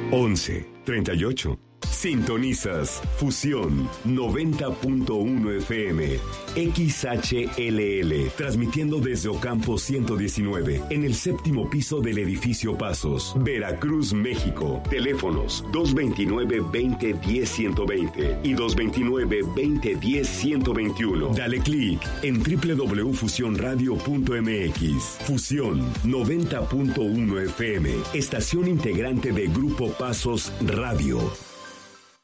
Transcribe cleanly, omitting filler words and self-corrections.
1138. Sintonizas Fusión 90.1 FM XHLL, transmitiendo desde Ocampo 119 en el séptimo piso del edificio Pasos, Veracruz, México. Teléfonos 229-2010-120 y 229-2010-121. Dale clic en www.fusionradio.mx. Fusión 90.1 FM, estación integrante de Grupo Pasos Radio.